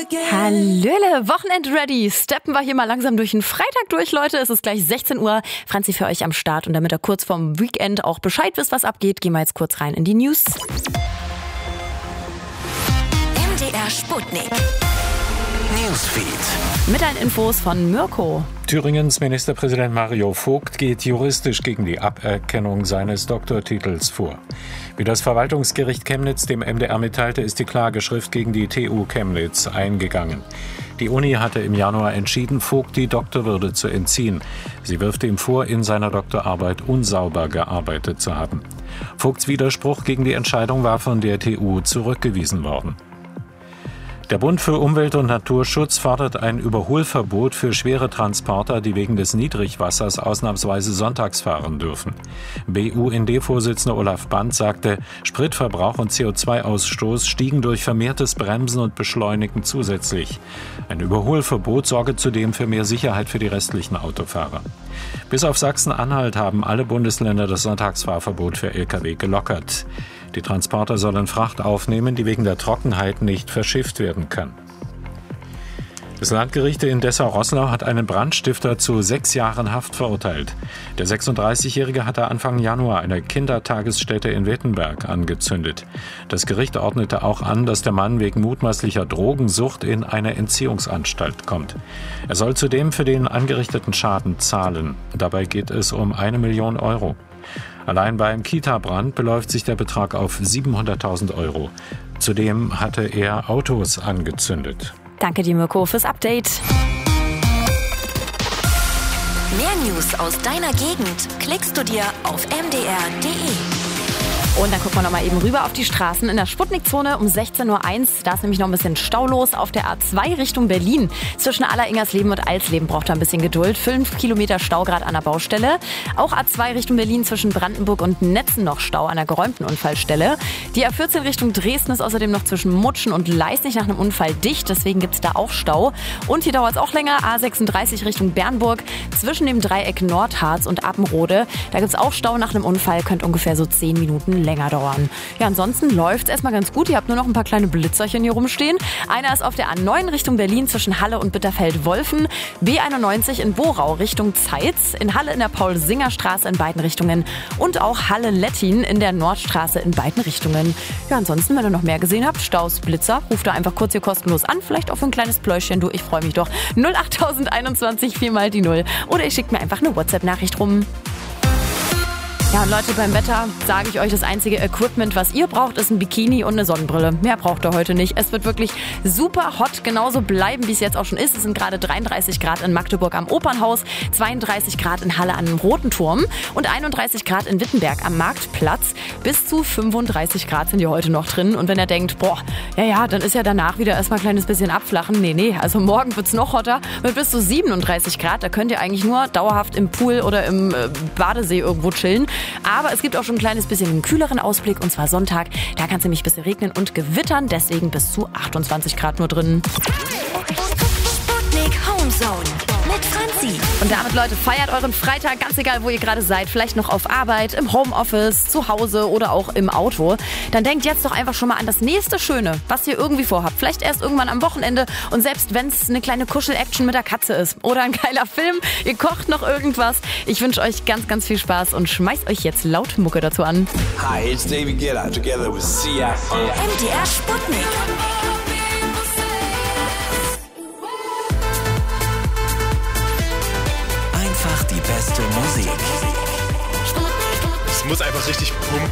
Hallöle, Wochenend-ready. Steppen wir hier mal langsam durch den Freitag durch, Leute. Es ist gleich 16 Uhr. Franzi für euch am Start. Und damit ihr kurz vorm Weekend auch Bescheid wisst, was abgeht, gehen wir jetzt kurz rein in die News. MDR Sputnik. Newsfeed. Mit allen Infos von Mirko. Thüringens Ministerpräsident Mario Vogt geht juristisch gegen die Aberkennung seines Doktortitels vor. Wie das Verwaltungsgericht Chemnitz dem MDR mitteilte, ist die Klageschrift gegen die TU Chemnitz eingegangen. Die Uni hatte im Januar entschieden, Vogt die Doktorwürde zu entziehen. Sie wirft ihm vor, in seiner Doktorarbeit unsauber gearbeitet zu haben. Vogts Widerspruch gegen die Entscheidung war von der TU zurückgewiesen worden. Der Bund für Umwelt und Naturschutz fordert ein Überholverbot für schwere Transporter, die wegen des Niedrigwassers ausnahmsweise sonntags fahren dürfen. BUND-Vorsitzender Olaf Band sagte, Spritverbrauch und CO2-Ausstoß stiegen durch vermehrtes Bremsen und Beschleunigen zusätzlich. Ein Überholverbot sorge zudem für mehr Sicherheit für die restlichen Autofahrer. Bis auf Sachsen-Anhalt haben alle Bundesländer das Sonntagsfahrverbot für Lkw gelockert. Die Transporter sollen Fracht aufnehmen, die wegen der Trockenheit nicht verschifft werden kann. Das Landgericht in Dessau-Roßlau hat einen Brandstifter zu 6 Jahren Haft verurteilt. Der 36-Jährige hatte Anfang Januar eine Kindertagesstätte in Wittenberg angezündet. Das Gericht ordnete auch an, dass der Mann wegen mutmaßlicher Drogensucht in eine Entziehungsanstalt kommt. Er soll zudem für den angerichteten Schaden zahlen. Dabei geht es um 1 Million Euro. Allein beim Kita-Brand beläuft sich der Betrag auf 700.000 Euro. Zudem hatte er Autos angezündet. Danke dir, Mirko, fürs Update. Mehr News aus deiner Gegend klickst du dir auf mdr.de. Und dann gucken wir nochmal eben rüber auf die Straßen in der Sputnik-Zone um 16.01 Uhr. Da ist nämlich noch ein bisschen Stau los auf der A2 Richtung Berlin. Zwischen Alleringersleben und Alsleben braucht er ein bisschen Geduld. 5 Kilometer Stau gerade an der Baustelle. Auch A2 Richtung Berlin zwischen Brandenburg und Netzen noch Stau an der geräumten Unfallstelle. Die A14 Richtung Dresden ist außerdem noch zwischen Mutschen und Leisnig nach einem Unfall dicht. Deswegen gibt es da auch Stau. Und hier dauert es auch länger. A36 Richtung Bernburg zwischen dem Dreieck Nordharz und Appenrode. Da gibt es auch Stau nach einem Unfall. Könnte ungefähr so 10 Minuten länger dauern. Ja, ansonsten läuft es erstmal ganz gut. Ihr habt nur noch ein paar kleine Blitzerchen hier rumstehen. Einer ist auf der A9 Richtung Berlin zwischen Halle und Bitterfeld-Wolfen. B91 in Borau Richtung Zeitz. In Halle in der Paul-Singer-Straße in beiden Richtungen. Und auch Halle-Lettin in der Nordstraße in beiden Richtungen. Ja, ansonsten, wenn ihr noch mehr gesehen habt, Staus, Blitzer, ruft da einfach kurz hier kostenlos an. Vielleicht auch für ein kleines Pläuschchen. Du, ich freue mich doch. 08021 4 mal die 0. Oder ihr schickt mir einfach eine WhatsApp-Nachricht rum. Ja, und Leute, beim Wetter sage ich euch, das einzige Equipment, was ihr braucht, ist ein Bikini und eine Sonnenbrille. Mehr braucht ihr heute nicht. Es wird wirklich super hot, genauso bleiben, wie es jetzt auch schon ist. Es sind gerade 33 Grad in Magdeburg am Opernhaus, 32 Grad in Halle an dem Roten Turm und 31 Grad in Wittenberg am Marktplatz. Bis zu 35 Grad sind hier heute noch drin. Und wenn ihr denkt, dann ist ja danach wieder erstmal ein kleines bisschen abflachen. Nee, also morgen wird's noch hotter mit bis zu 37 Grad. Da könnt ihr eigentlich nur dauerhaft im Pool oder im Badesee irgendwo chillen. Aber es gibt auch schon ein kleines bisschen einen kühleren Ausblick, und zwar Sonntag. Da kann es nämlich ein bisschen regnen und gewittern, deswegen bis zu 28 Grad nur drin. Sputnik Homezone mit Franzi. Und damit, Leute, feiert euren Freitag, ganz egal, wo ihr gerade seid. Vielleicht noch auf Arbeit, im Homeoffice, zu Hause oder auch im Auto. Dann denkt jetzt doch einfach schon mal an das nächste Schöne, was ihr irgendwie vorhabt. Vielleicht erst irgendwann am Wochenende. Und selbst wenn es eine kleine Kuschel-Action mit der Katze ist oder ein geiler Film, ihr kocht noch irgendwas. Ich wünsche euch ganz, ganz viel Spaß und schmeißt euch jetzt laut Mucke dazu an. Hi, it's David Guetta together with Sia. MDR Sputnik. Einfach die beste Musik. Es muss einfach richtig pumpen.